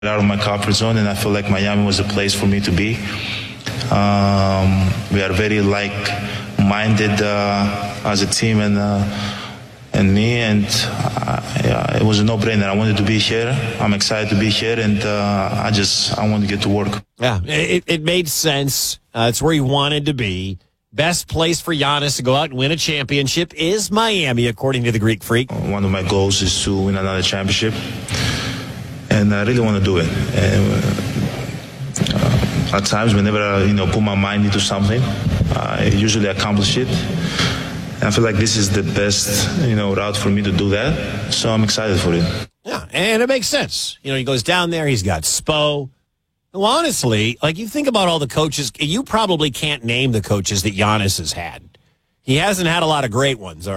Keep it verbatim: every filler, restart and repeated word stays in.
out of my comfort zone, and I feel like Miami was a place for me to be. Um, we are very like-minded uh, as a team, and uh, and me, and uh, yeah, it was a no-brainer. I wanted to be here. I'm excited to be here, and uh, I just I want to get to work. Yeah, it, it made sense. Uh, it's where he wanted to be. Best place for Giannis to go out and win a championship is Miami, according to the Greek Freak. One of my goals is to win another championship, and I really want to do it. And, uh, at times, whenever I you know put my mind into something, I usually accomplish it. And I feel like this is the best you know route for me to do that, so I'm excited for it. Yeah, and it makes sense. You know, he goes down there. He's got Spo. Well, honestly, like you think about all the coaches, you probably can't name the coaches that Giannis has had. He hasn't had a lot of great ones.